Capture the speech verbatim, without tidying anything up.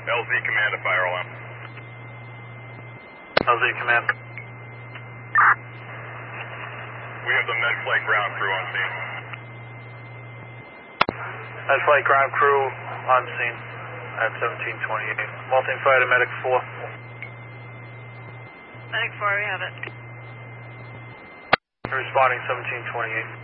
L Z command to fire alarm. L Z command. We have the med flight ground crew on scene. Med flight ground crew on scene at seventeen twenty-eight. Multi-fighter medic four. Medic four, we have it. Responding seventeen twenty-eight.